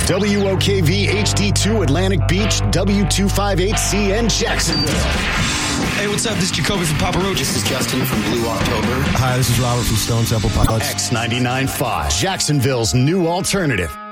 WOKV HD2 Atlantic Beach, W258CN Jacksonville. Hey, what's up? This is Jacoby from Papa Roach. This is Justin from Blue October. Hi, this is Robert from Stone Temple Pilots. X99.5, Jacksonville's new alternative.